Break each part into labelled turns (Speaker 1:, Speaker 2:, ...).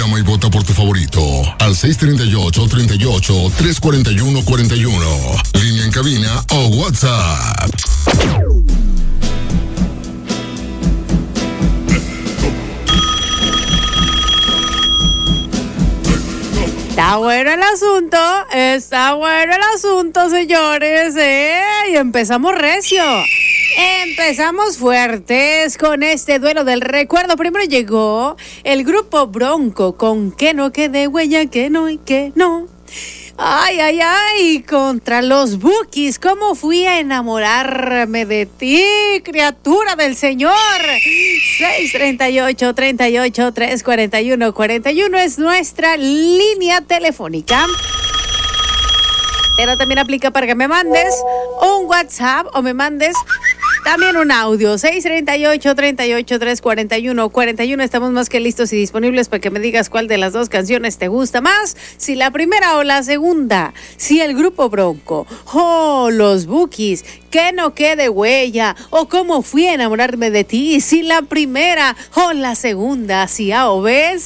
Speaker 1: Llama y vota por tu favorito al 638-38-341-41. Línea en cabina o WhatsApp.
Speaker 2: Está bueno el asunto, señores, y empezamos recio. Empezamos fuertes con este duelo del recuerdo. Primero llegó el grupo Bronco con que no quede huella, que no y que no. Ay, contra los Bukis, ¿cómo fui a enamorarme de ti, criatura del Señor? 638-341-41 es nuestra línea telefónica. Pero también aplica para que me mandes un WhatsApp o me mandes también un audio. 638-341-41. Estamos más que listos y disponibles para que me digas cuál de las dos canciones te gusta más. Si la primera o la segunda. Si el grupo Bronco o los Bukis. Que no quede huella. O cómo fui a enamorarme de ti. Si la primera o la segunda. Si A o B.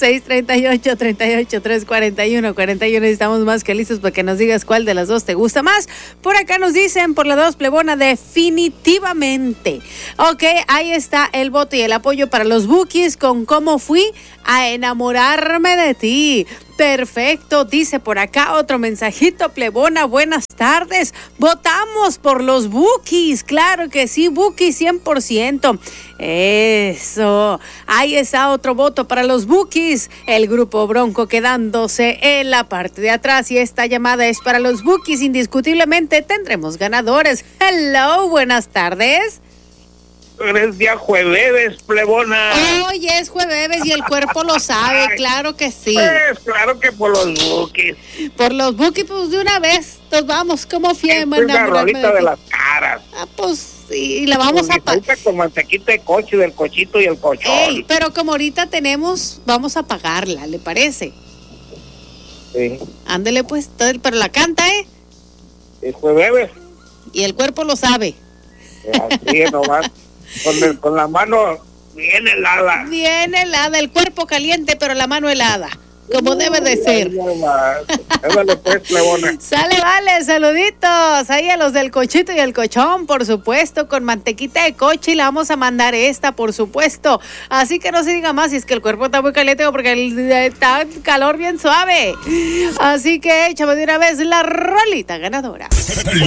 Speaker 2: 638-341-41. Estamos más que listos para que nos digas cuál de las dos te gusta más. Por acá nos dicen por la 2 plebona definitivamente. Ok, ahí está el voto y el apoyo para los Bukis con cómo fui a enamorarme de ti. Perfecto, dice por acá otro mensajito, plebona, buenas tardes. Votamos por los Bukis, claro que sí, Bukis 100%. Eso, ahí está otro voto para los Bukis. El grupo Bronco quedándose en la parte de atrás y esta llamada es para los Bukis. Indiscutiblemente tendremos ganadores. Hello, buenas tardes.
Speaker 3: Es día jueves, plebona.
Speaker 2: Hoy es jueves y el cuerpo lo sabe, claro que sí.
Speaker 3: Pues claro que por los Bukis.
Speaker 2: Por los Bukis, pues de una vez nos vamos, como fiema.
Speaker 3: Es la rolita de las caras.
Speaker 2: Ah, pues sí, la vamos a
Speaker 3: pagar. Con mantequita de coche, del cochito y el cochón.
Speaker 2: Ey, pero como ahorita tenemos, vamos a pagarla, ¿le parece?
Speaker 3: Sí.
Speaker 2: Ándele pues, pero la canta,
Speaker 3: Es jueves.
Speaker 2: Y el cuerpo lo sabe.
Speaker 3: Así es nomás. Con la mano bien helada.
Speaker 2: Bien helada, el cuerpo caliente, pero la mano helada. Como debe de ser.
Speaker 3: Ándale pues, plebona.
Speaker 2: Sale, vale, saluditos. Ahí a los del cochito y el cochón, por supuesto, con mantequita de coche y le vamos a mandar esta, por supuesto. Así que no se diga más si es que el cuerpo está muy caliente o porque está calor bien suave. Así que échame de una vez la rolita ganadora.